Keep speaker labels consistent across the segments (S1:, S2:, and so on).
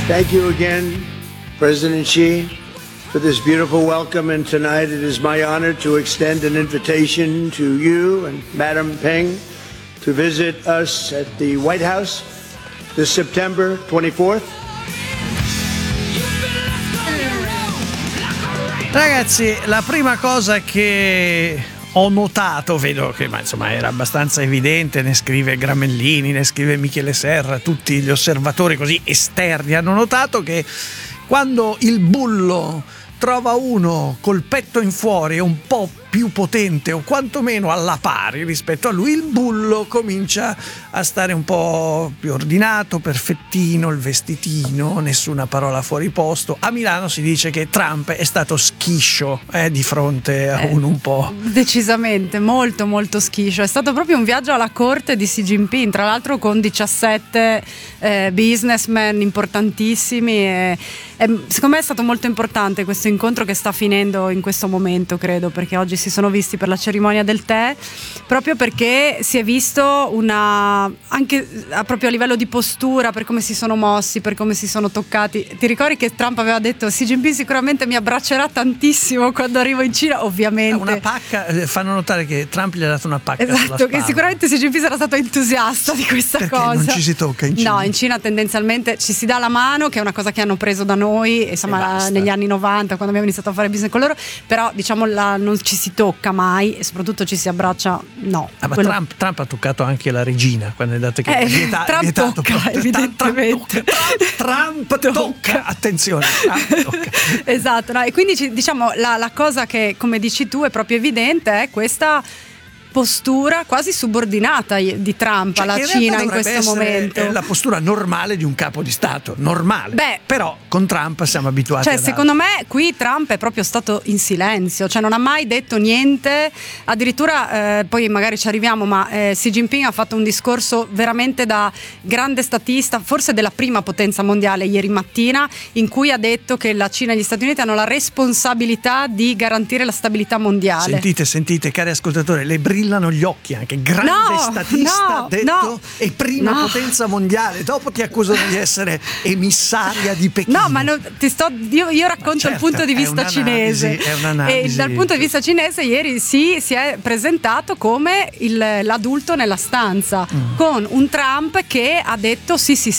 S1: Thank you again, President Xi, for this beautiful welcome. And tonight it is my honor to extend an invitation to you and Madam Peng to visit us at the White House this September 24th.
S2: Ragazzi, la prima cosa che ho notato, vedo che insomma era abbastanza evidente, ne scrive Gramellini, ne scrive Michele Serra, tutti gli osservatori così esterni hanno notato che quando il bullo trova uno col petto in fuori e un po' più potente o quantomeno alla pari rispetto a lui, il bullo comincia a stare un po' più ordinato, perfettino, il vestitino, nessuna parola fuori posto. A Milano si dice che Trump è stato schiscio di fronte a uno un po'. Decisamente, molto molto schiscio. È stato proprio un viaggio alla corte di Xi Jinping, tra l'altro con 17 businessmen importantissimi secondo me è stato molto importante questo incontro che sta finendo in questo momento, credo, perché oggi si sono visti per la cerimonia del tè, proprio perché si è visto anche proprio a livello di postura, per come si sono mossi, per come si sono toccati. Ti ricordi che Trump aveva detto Xi Jinping sicuramente mi abbraccerà tantissimo quando arrivo in Cina? Ovviamente una pacca, fanno notare che Trump gli ha dato una pacca, esatto, che sicuramente Xi Jinping sarà stato entusiasta di questa perché cosa. Non ci si tocca in Cina? No, in Cina tendenzialmente ci si dà la mano, che è una cosa che hanno preso da noi insomma negli anni 90, quando abbiamo iniziato a fare business con loro, però diciamo non ci si tocca mai e soprattutto ci si abbraccia, no. Ma Trump ha toccato anche la regina quando è dato che è vietato. Trump tocca, attenzione, Trump tocca. Esatto, no? E quindi diciamo la cosa che, come dici tu, è proprio evidente è questa postura quasi subordinata di Trump alla Cina in questo momento. È la postura normale di un capo di Stato, normale. Però con Trump siamo abituati secondo me qui Trump è proprio stato in silenzio, non ha mai detto niente, addirittura poi magari ci arriviamo, ma Xi Jinping ha fatto un discorso veramente da grande statista, forse della prima potenza mondiale, ieri mattina, in cui ha detto che la Cina e gli Stati Uniti hanno la responsabilità di garantire la stabilità mondiale. Sentite cari ascoltatori, le brillano gli occhi, anche grande statista detto e prima potenza mondiale, dopo ti accusano di essere emissaria di Pechino. No, ma io racconto il punto di vista cinese, e dal punto di vista cinese ieri si è presentato come l'adulto nella stanza, con un Trump che ha detto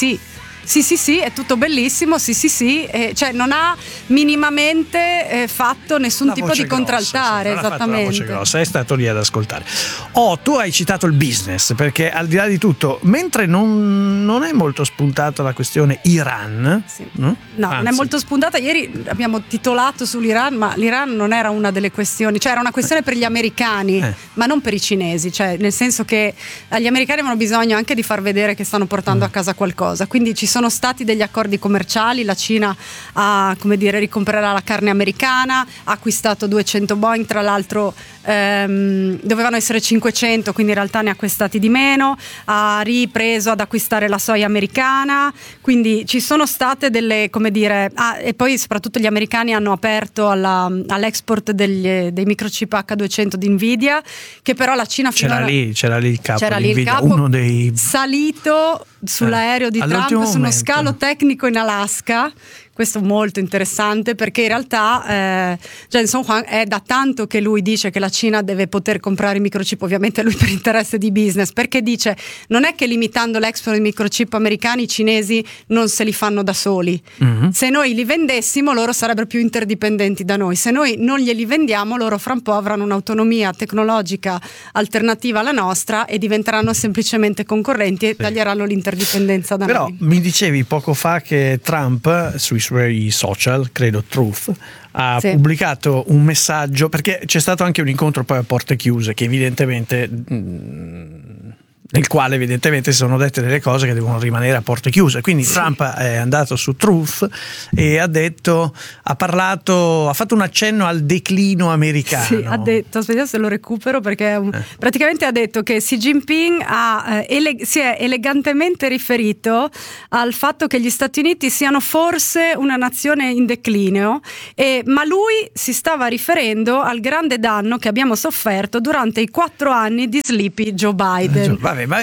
S2: sì, è tutto bellissimo, non ha minimamente fatto nessun tipo di contraltare, esattamente. La voce grossa, è stato lì ad ascoltare. Tu hai citato il business, perché al di là di tutto, mentre non è molto spuntata la questione Iran, no, non è molto spuntata. Ieri abbiamo titolato sull'Iran, ma l'Iran non era una delle questioni, era una questione per gli americani, ma non per i cinesi, nel senso che gli americani avevano bisogno anche di far vedere che stanno portando a casa qualcosa, quindi ci sono stati degli accordi commerciali, la Cina ricomprerà la carne americana, ha acquistato 200 Boeing, tra l'altro dovevano essere 500, quindi in realtà ne ha acquistati di meno, ha ripreso ad acquistare la soia americana, quindi ci sono state delle, e poi soprattutto gli americani hanno aperto all'export dei microchip H200 di Nvidia, che però la Cina c'era lì il capo di Nvidia, uno dei salito sull'aereo di Trump su uno scalo tecnico in Alaska. Questo è molto interessante, perché in realtà Jensen Huang è da tanto che lui dice che la Cina deve poter comprare i microchip, ovviamente lui per interesse di business, perché dice non è che limitando l'export dei microchip americani i cinesi non se li fanno da soli, se noi li vendessimo loro sarebbero più interdipendenti da noi, se noi non glieli vendiamo loro fra un po' avranno un'autonomia tecnologica alternativa alla nostra e diventeranno semplicemente concorrenti e taglieranno l'interdipendenza da noi. Però mi dicevi poco fa che Trump sui suoi social, credo Truth, ha pubblicato un messaggio, perché c'è stato anche un incontro poi a porte chiuse che evidentemente nel quale evidentemente si sono dette delle cose che devono rimanere a porte chiuse, quindi Trump è andato su Truth e ha fatto un accenno al declino americano. Ha detto, aspetta se lo recupero, perché praticamente ha detto che Xi Jinping si è elegantemente riferito al fatto che gli Stati Uniti siano forse una nazione in declino, ma lui si stava riferendo al grande danno che abbiamo sofferto durante i 4 anni di Sleepy Joe Biden.
S3: Vabbè, ma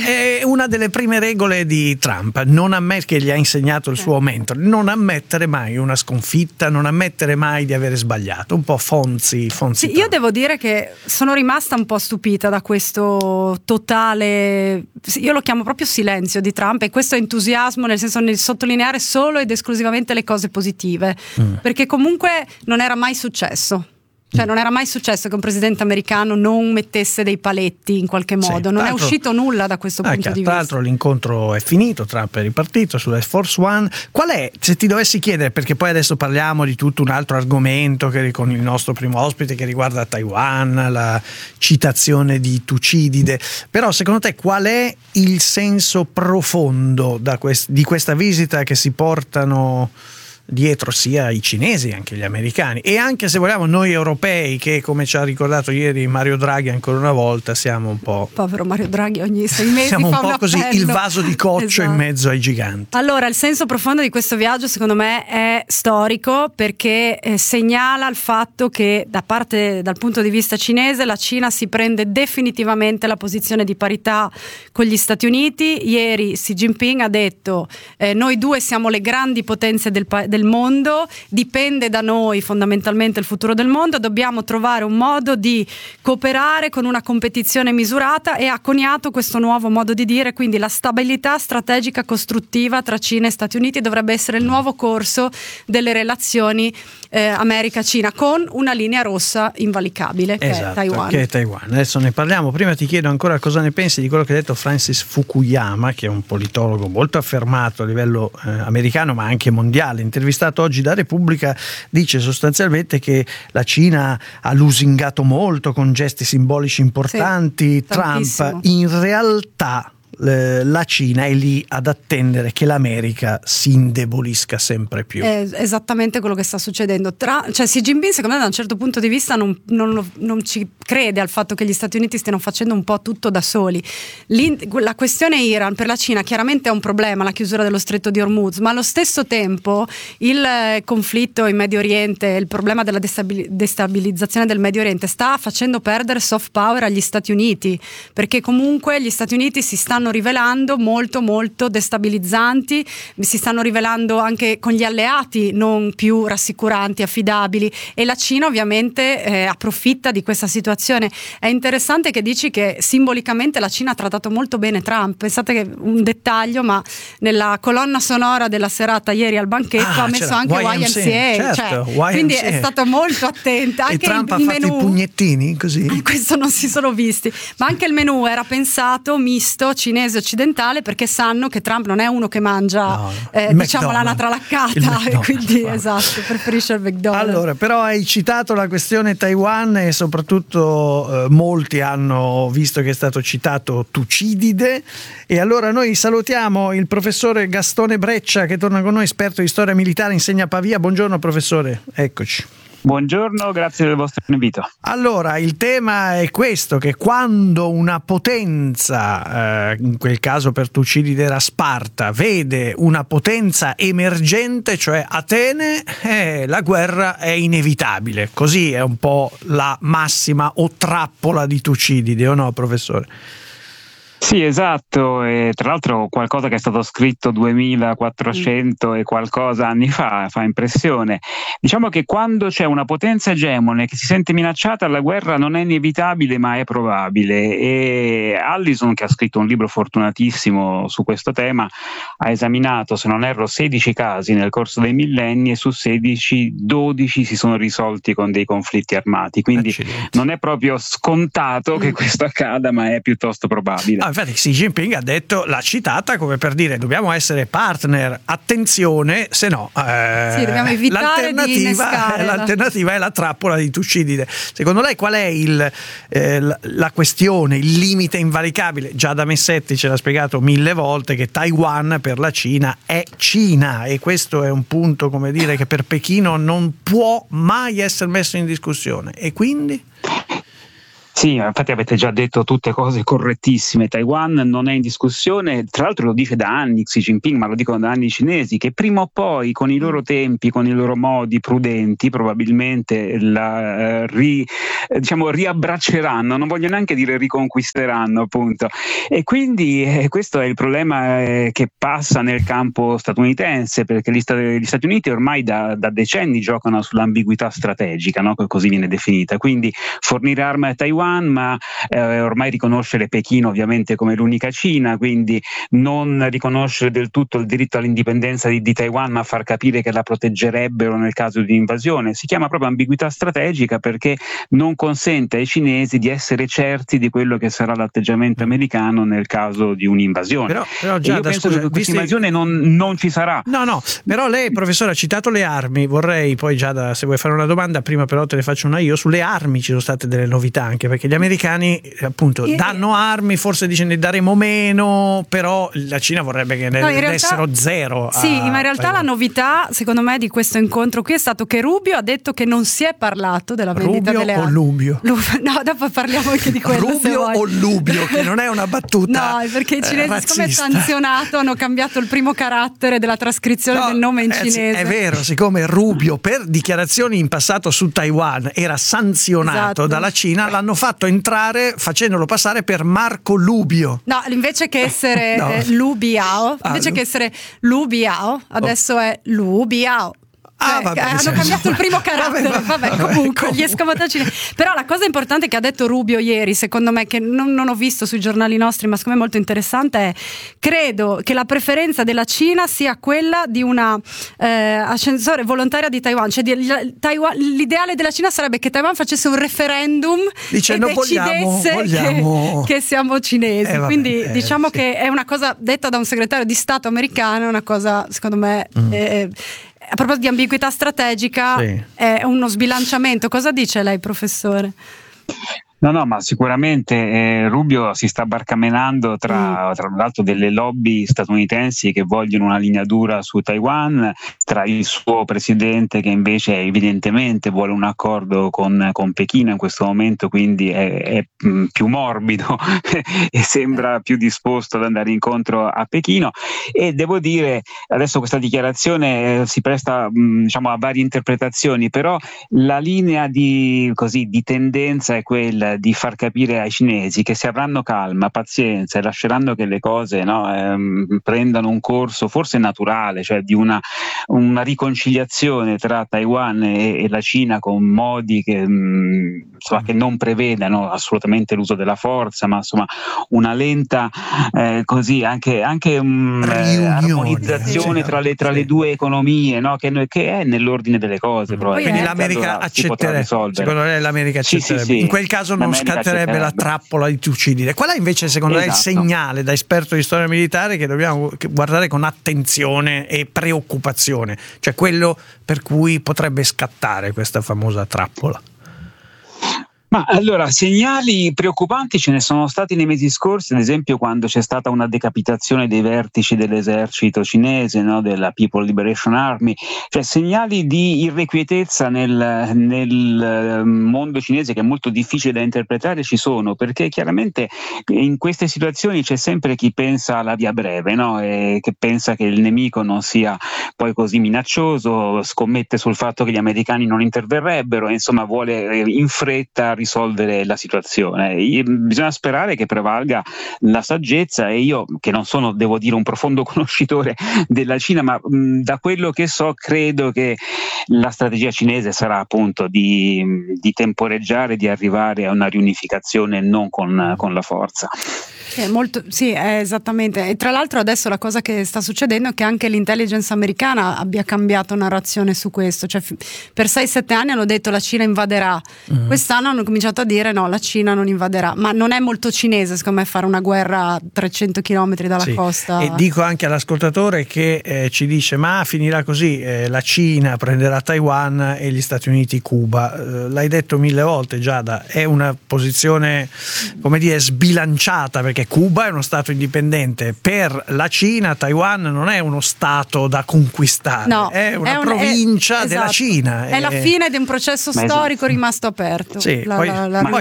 S3: è una delle prime regole di Trump, che gli ha insegnato il suo mentore, non ammettere mai una sconfitta, non ammettere mai di avere sbagliato, un po' Fonzi.
S2: Sì, io devo dire che sono rimasta un po' stupita da questo totale, io lo chiamo proprio silenzio di Trump, e questo entusiasmo nel senso nel sottolineare solo ed esclusivamente le cose positive, perché comunque non era mai successo. Cioè non era mai successo che un presidente americano non mettesse dei paletti in qualche modo, non è uscito nulla da questo punto di vista.
S3: Tra l'altro l'incontro è finito, Trump è ripartito sull'Air Force One. Qual è, se ti dovessi chiedere, perché poi adesso parliamo di tutto un altro argomento con il nostro primo ospite che riguarda Taiwan, la citazione di Tucidide, però secondo te qual è il senso profondo di questa visita che si portano dietro sia i cinesi, anche gli americani, e anche, se vogliamo, noi europei, che, come ci ha ricordato ieri Mario Draghi ancora una volta, siamo un po'...
S2: Povero Mario Draghi, ogni 6 mesi
S3: siamo
S2: fa
S3: un po' così, il vaso di coccio in mezzo ai giganti.
S2: Allora, il senso profondo di questo viaggio secondo me è storico, perché segnala il fatto che dal punto di vista cinese la Cina si prende definitivamente la posizione di parità con gli Stati Uniti. Ieri Xi Jinping ha detto noi due siamo le grandi potenze del mondo, dipende da noi fondamentalmente il futuro del mondo, dobbiamo trovare un modo di cooperare con una competizione misurata, e ha coniato questo nuovo modo di dire, quindi la stabilità strategica costruttiva tra Cina e Stati Uniti dovrebbe essere il nuovo corso delle relazioni America-Cina, con una linea rossa invalicabile, che è Taiwan.
S3: Che è Taiwan. Adesso ne parliamo. Prima ti chiedo ancora cosa ne pensi di quello che ha detto Francis Fukuyama, che è un politologo molto affermato a livello americano ma anche mondiale, intervistato oggi da Repubblica. Dice sostanzialmente che la Cina ha lusingato molto con gesti simbolici importanti.
S2: Sì,
S3: Trump
S2: tantissimo.
S3: in realtà la Cina è lì ad attendere che l'America si indebolisca sempre più.
S2: È esattamente quello che sta succedendo. Cioè Xi Jinping, secondo me, da un certo punto di vista non ci crede al fatto che gli Stati Uniti stiano facendo un po' tutto da soli. La questione Iran per la Cina chiaramente è un problema, la chiusura dello stretto di Hormuz, ma allo stesso tempo il conflitto in Medio Oriente, il problema della destabilizzazione del Medio Oriente sta facendo perdere soft power agli Stati Uniti, perché comunque gli Stati Uniti si stanno rivelando molto molto destabilizzanti, si stanno rivelando anche con gli alleati non più rassicuranti, affidabili, e la Cina ovviamente approfitta di questa situazione. È interessante che dici che simbolicamente la Cina ha trattato molto bene Trump. Pensate che un dettaglio, ma nella colonna sonora della serata ieri al banchetto ha messo anche YMCA,
S3: certo,
S2: quindi
S3: YMCA.
S2: È stato molto attento. Anche
S3: e Trump
S2: il
S3: ha fatto
S2: menù,
S3: i pugnettini così.
S2: Questo non si sono visti, ma anche il menù era pensato misto cinese occidentale, perché sanno che Trump non è uno che mangia diciamo l'anatra laccata, e quindi esatto, preferisce il McDonald's.
S3: Allora, però hai citato la questione Taiwan, e soprattutto molti hanno visto che è stato citato Tucidide, e allora noi salutiamo il professore Gastone Breccia, che torna con noi, esperto di storia militare, insegna a Pavia. Buongiorno professore, eccoci.
S4: Buongiorno, grazie del vostro invito.
S3: Allora, il tema è questo, che quando una potenza, in quel caso per Tucidide era Sparta, vede una potenza emergente, cioè Atene, la guerra è inevitabile. Così è un po' la massima o trappola di Tucidide, o no, professore?
S4: Sì, esatto, e tra l'altro qualcosa che è stato scritto 2400 e qualcosa anni fa, fa impressione. Diciamo che quando c'è una potenza egemone che si sente minacciata, la guerra non è inevitabile ma è probabile, e Allison, che ha scritto un libro fortunatissimo su questo tema, ha esaminato, se non erro, 16 casi nel corso dei millenni, e su 16, 12 si sono risolti con dei conflitti armati, quindi non è proprio scontato che questo accada, ma è piuttosto probabile.
S3: Infatti Xi Jinping ha detto, l'ha citata come per dire dobbiamo essere partner, attenzione, se no
S2: dobbiamo evitare di innescare
S3: l'alternativa è la trappola di Tucidide. Secondo lei qual è la questione, il limite invalicabile? Già da Messetti ce l'ha spiegato 1000 volte che Taiwan per la Cina è Cina, e questo è un punto, come dire, che per Pechino non può mai essere messo in discussione, e quindi?
S4: Sì, infatti avete già detto tutte cose correttissime. Taiwan non è in discussione, tra l'altro lo dice da anni Xi Jinping, ma lo dicono da anni i cinesi, che prima o poi con i loro tempi, con i loro modi prudenti, probabilmente riabbracceranno, non voglio neanche dire riconquisteranno, appunto. E quindi questo è il problema che passa nel campo statunitense, perché gli Stati Uniti ormai da decenni giocano sull'ambiguità strategica, no? Così viene definita, quindi fornire armi a Taiwan, ma ormai riconoscere Pechino ovviamente come l'unica Cina, quindi non riconoscere del tutto il diritto all'indipendenza di Taiwan, ma far capire che la proteggerebbero nel caso di invasione. Si chiama proprio ambiguità strategica perché non consente ai cinesi di essere certi di quello che sarà l'atteggiamento americano nel caso di un'invasione.
S3: Però Giada,
S4: io penso che questa invasione non ci sarà.
S3: No, però lei, professore, ha citato le armi. Vorrei poi, Giada, se vuoi fare una domanda, prima però te ne faccio una io. Sulle armi ci sono state delle novità, anche perché gli americani appunto danno armi, forse dicono ne daremo meno, però la Cina vorrebbe che ne dessero zero.
S2: Sì, ma in realtà la novità secondo me di questo incontro qui è stato che Rubio ha detto che non si è parlato della vendita delle armi.
S3: Lubio?
S2: No, dopo parliamo anche di quello.
S3: Rubio o Lubio, che non è una battuta.
S2: No, perché i cinesi,
S3: razzista.
S2: siccome è sanzionato, hanno cambiato il primo carattere della trascrizione del nome in cinese.
S3: È vero, siccome Rubio per dichiarazioni in passato su Taiwan era sanzionato dalla Cina, l'hanno fatto entrare facendolo passare per Marco Lubio.
S2: No, invece che essere Lu Biao, adesso è Lu Biao. Hanno cambiato il primo carattere, vabbè, comunque gli escamotaggini. Però la cosa importante che ha detto Rubio ieri, secondo me, che non ho visto sui giornali nostri, ma secondo me è molto interessante, è: credo che la preferenza della Cina sia quella di una ascensore volontaria di Taiwan, cioè l'ideale della Cina sarebbe che Taiwan facesse un referendum
S3: dicendo
S2: e decidesse che siamo cinesi. Quindi diciamo che è una cosa detta da un segretario di Stato americano, è una cosa secondo me a proposito di ambiguità strategica, è uno sbilanciamento. Cosa dice lei, professore?
S4: No, ma sicuramente Rubio si sta barcamenando tra l'altro delle lobby statunitensi che vogliono una linea dura su Taiwan, tra il suo presidente che invece evidentemente vuole un accordo con Pechino in questo momento, quindi è più morbido e sembra più disposto ad andare incontro a Pechino. E devo dire, adesso questa dichiarazione si presta diciamo a varie interpretazioni, però la linea di tendenza è quella di far capire ai cinesi che se avranno calma, pazienza e lasceranno che le cose prendano un corso forse naturale, cioè di una riconciliazione tra Taiwan e la Cina con modi che non prevedano assolutamente l'uso della forza, ma insomma una lenta anche armonizzazione tra le due economie, no? che è nell'ordine delle cose.
S3: Quindi l'America accetterebbe, secondo lei l'America accetterebbe.
S4: Sì.
S3: In quel caso non scatterebbe la trappola di Tucidide. Qual è invece secondo lei il segnale da esperto di storia militare che dobbiamo guardare con attenzione e preoccupazione, cioè quello per cui potrebbe scattare questa famosa trappola?
S4: Ma allora, segnali preoccupanti ce ne sono stati nei mesi scorsi, ad esempio quando c'è stata una decapitazione dei vertici dell'esercito cinese, no? Della People Liberation Army, cioè segnali di irrequietezza nel mondo cinese che è molto difficile da interpretare ci sono, perché chiaramente in queste situazioni c'è sempre chi pensa alla via breve, no? E che pensa che il nemico non sia poi così minaccioso, scommette sul fatto che gli americani non interverrebbero, insomma vuole in fretta risolvere la situazione. Bisogna sperare che prevalga la saggezza, e io, che non sono, devo dire, un profondo conoscitore della Cina, ma da quello che so credo che la strategia cinese sarà appunto di temporeggiare, di arrivare a una riunificazione non con la forza.
S2: Esattamente. E tra l'altro adesso la cosa che sta succedendo è che anche l'intelligence americana abbia cambiato narrazione su questo, cioè per 6-7 anni hanno detto la Cina invaderà, quest'anno hanno cominciato a dire no, la Cina non invaderà, ma non è molto cinese secondo me fare una guerra a 300 km dalla costa.
S3: E dico anche all'ascoltatore che ci dice ma finirà così, la Cina prenderà Taiwan e gli Stati Uniti Cuba. L'hai detto 1000 volte, Giada, è una posizione come dire sbilanciata, perché Cuba è uno stato indipendente, per la Cina Taiwan non è uno stato da conquistare,
S2: no,
S3: è una provincia della
S2: esatto.
S3: Cina.
S2: È la fine di un processo storico rimasto aperto.
S3: Sì, poi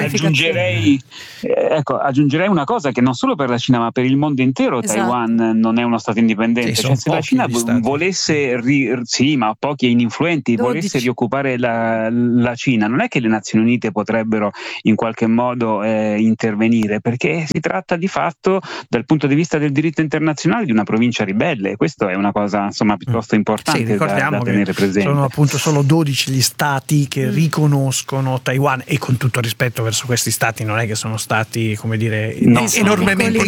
S4: aggiungerei una cosa, che non solo per la Cina ma per il mondo intero Taiwan non è uno stato indipendente.
S3: Sì,
S4: cioè, se la Cina volesse ma pochi e ininfluenti 12. Volesse rioccupare la Cina, non è che le Nazioni Unite potrebbero in qualche modo intervenire, perché si tratta di fatto dal punto di vista del diritto internazionale di una provincia ribelle. Questo è una cosa insomma piuttosto importante da tenere presente.
S3: Sono appunto solo 12 gli stati che riconoscono Taiwan, e con tutto rispetto verso questi stati non è che sono stati, come dire, enormemente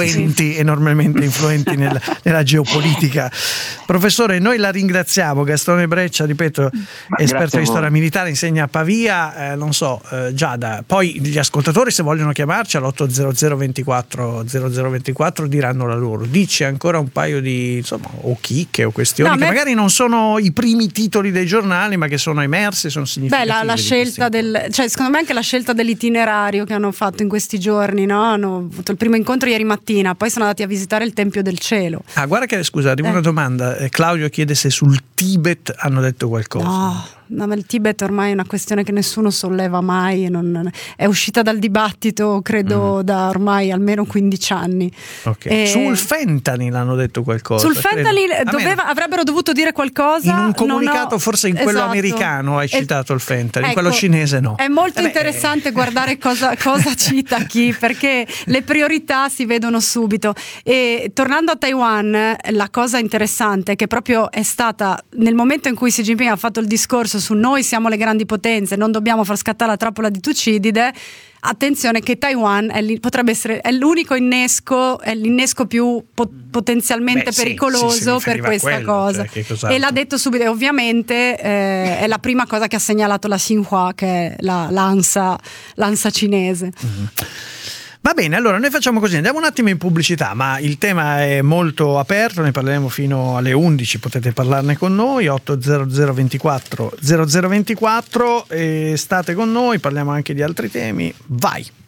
S3: influenti nella geopolitica. Professore, noi la ringraziamo. Gastone Breccia, ripeto, esperto di storia militare, insegna a Pavia. Non so, Giada, poi gli ascoltatori, se vogliono chiamarci all'800 24 0024 diranno la loro. Dici ancora un paio di o chicche o questioni che magari non sono i primi titoli dei giornali, ma che sono emerse, sono significative.
S2: La scelta secondo me anche la scelta dell'itinerario che hanno fatto in questi giorni, no? Hanno avuto il primo incontro ieri mattina, poi sono andati a visitare il Tempio del Cielo.
S3: Guarda che, scusa, arriva una domanda. Claudio chiede se sul Tibet hanno detto qualcosa.
S2: No, ma il Tibet ormai è una questione che nessuno solleva mai, è uscita dal dibattito credo da ormai almeno 15 anni.
S3: Okay. Sul fentanyl hanno detto qualcosa.
S2: Sul fentanyl avrebbero dovuto dire qualcosa.
S3: In un comunicato, forse in quello americano hai citato il fentanyl, in quello cinese no.
S2: È molto interessante guardare cosa cita chi, perché le priorità si vedono subito. E tornando a Taiwan, la cosa interessante è che proprio è stata nel momento in cui Xi Jinping ha fatto il discorso su noi siamo le grandi potenze, non dobbiamo far scattare la trappola di Tucidide. Attenzione che Taiwan potrebbe essere l'unico innesco, è l'innesco più potenzialmente pericoloso per questa cosa. E l'ha detto subito, e ovviamente è la prima cosa che ha segnalato la Xinhua, che è l'ANSA cinese. Mm-hmm.
S3: Va bene, allora noi facciamo così, andiamo un attimo in pubblicità, ma il tema è molto aperto, ne parleremo fino alle 11, potete parlarne con noi, 800 24 0024, e state con noi, parliamo anche di altri temi, vai!